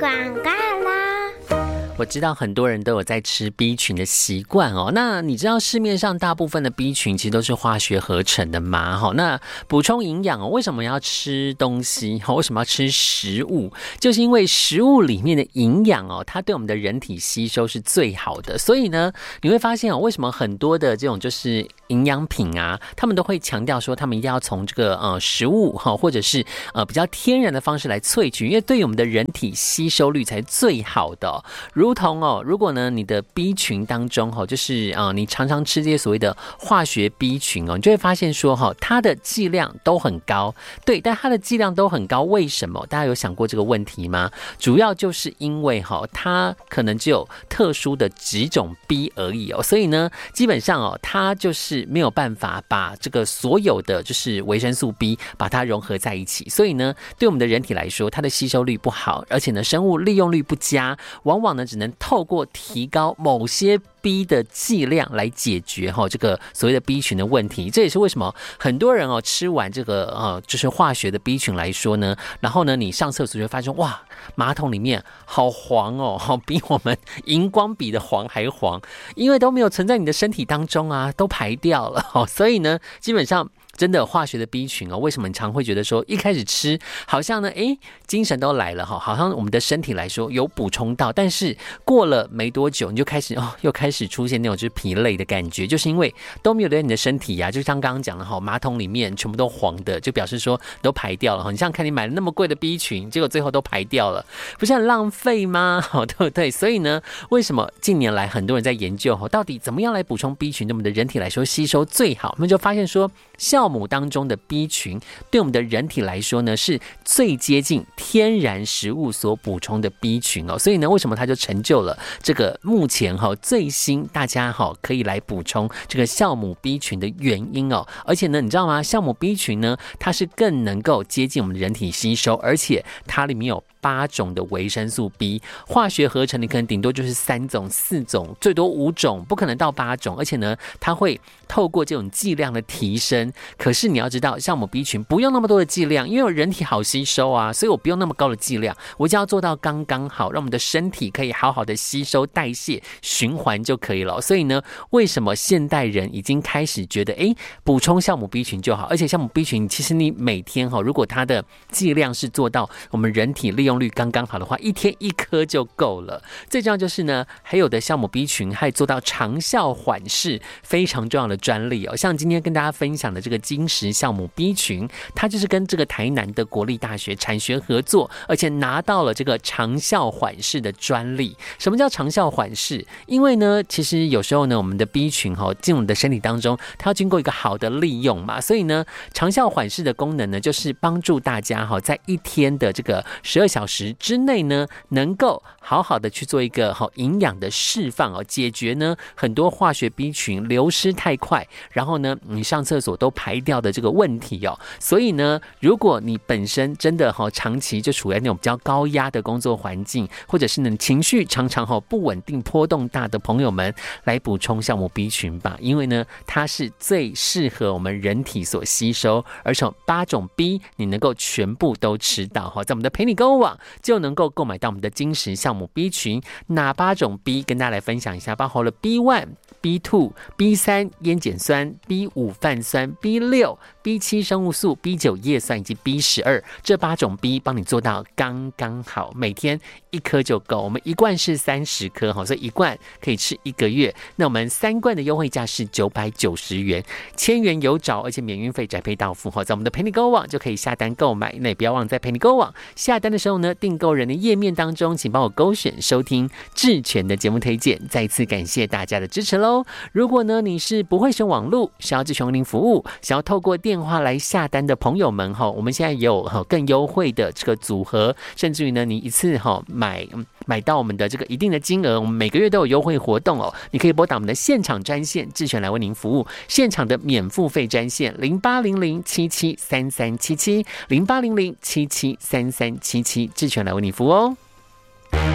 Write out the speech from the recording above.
广告啦。 我知道很多人都有在吃 B 群的习惯哦。那你知道市面上大部分的 B 群其实都是化学合成的吗？那补充营养哦，为什么要吃东西？为什么要吃食物？就是因为食物里面的营养哦，它对我们的人体吸收是最好的。所以呢，你会发现哦，为什么很多的这种就是营养品啊，他们都会强调说，他们一定要从这个食物或者是比较天然的方式来萃取，因为对于我们的人体吸收率才最好的哦。如同如果呢你的 B 群当中就是你常常吃这些所谓的化学 B 群你就会发现说它的剂量都很高。对，但它的剂量都很高，为什么？大家有想过这个问题吗？主要就是因为它可能只有特殊的几种 B 而已所以呢，基本上它就是没有办法把这个所有的就是维生素 B 把它融合在一起，所以呢，对我们的人体来说，它的吸收率不好，而且呢，生物利用率不佳，往往呢只能透过提高某些 B 的剂量来解决这个所谓的 B 群的问题。这也是为什么很多人吃完这个就是化学的 B 群来说呢，然后呢你上厕所就发现哇，马桶里面好黄比我们荧光笔的黄还黄，因为都没有存在你的身体当中啊，都排掉了所以呢，基本上真的化学的 B 群为什么你常会觉得说一开始吃好像呢精神都来了好像我们的身体来说有补充到，但是过了没多久你就开始又开始出现那种就是疲累的感觉，就是因为都没有留在你的身体就像刚刚讲的马桶里面全部都黄的，就表示说都排掉了你像看你买了那么贵的 B 群，结果最后都排掉了，不是很浪费吗？对不对？所以呢，为什么近年来很多人在研究到底怎么样来补充 B 群对我们的人体来说吸收最好，我们就发现说酵母当中的 B 群对我们的人体来说呢，是最接近天然食物所补充的 B 群所以呢，为什么它就成就了这个目前最新大家可以来补充这个酵母 B 群的原因而且呢，你知道吗？酵母 B 群呢，它是更能够接近我们的人体吸收，而且它里面有8种的维生素 B， 化学合成你可能顶多就是3种、4种，最多5种，不可能到8种。而且呢，它会透过这种剂量的提升。可是你要知道，酵母 B 群不用那么多的剂量，因为我人体好吸收啊，所以我不用那么高的剂量，我只要做到刚刚好，让我们的身体可以好好的吸收、代谢、循环就可以了。所以呢，为什么现代人已经开始觉得，补充酵母 B 群就好？而且酵母 B 群其实你每天如果它的剂量是做到我们人体利用率刚刚好的话，一天1颗就够了。最重要就是呢，还有的酵母 B 群还做到长效缓释，非常重要的专利像今天跟大家分享的这个金石酵母 B 群，它就是跟这个台南的国立大学产学合作，而且拿到了这个长效缓释的专利。什么叫长效缓释？因为呢，其实有时候呢，我们的 B 群进入我们的身体当中，它要经过一个好的利用嘛，所以呢，长效缓释的功能呢，就是帮助大家在一天的这个12小时之内呢，能够好好的去做一个营养的释放解决呢很多化学 B 群流失太快，然后呢你上厕所都排掉的这个问题所以呢，如果你本身真的长期就处在那种比较高压的工作环境，或者是你情绪常常不稳定、波动大的朋友们，来补充酵母 B 群吧，因为呢它是最适合我们人体所吸收，而且8种 B 你能够全部都吃到在我们的陪你购物网就能够购买到我们的金石酵母 B 群。哪8种 B 跟大家来分享一下，包括了 B1、B2、B3 烟碱酸、B5 泛酸、B6、B7 生物素、B9 叶酸以及 B12， 这8种 B 帮你做到刚刚好，每天1颗就够。我们1罐是30颗所以1罐可以吃1个月。那我们3罐的优惠价是990元，1000元有找，而且免运费宅配到付在我们的陪你购物网就可以下单购买。那也不要忘了在陪你购物网下单的时候呢，订购人的页面当中请帮我勾选收听智权的节目推荐。再一次感谢大家的支持咯。如果呢你是不会选网路，想要智权为您服务，想要透过电话来下单的朋友们我们现在也有更优惠的这个组合，甚至于呢你一次买到我们的这个一定的金额，我们每个月都有优惠活动你可以拨打我们的现场专线，智权来为您服务，现场的免付费专线0800773377 0800773377，智权来为您服务